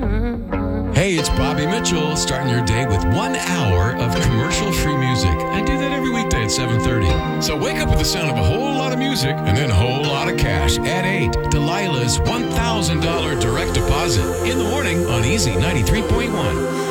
Hey, it's Bobby Mitchell, starting your day with 1 hour of commercial-free music. I do that every weekday at 7:30. So wake up with the sound of a whole lot of music and then a whole lot of cash at 8. Delilah's $1,000 direct deposit in the morning on Easy 93.1.